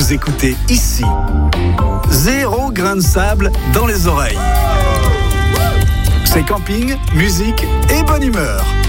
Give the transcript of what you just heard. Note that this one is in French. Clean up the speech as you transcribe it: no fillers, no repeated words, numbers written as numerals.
vous écoutez ici. 0 grain de sable dans les oreilles. C'est camping, musique et bonne humeur.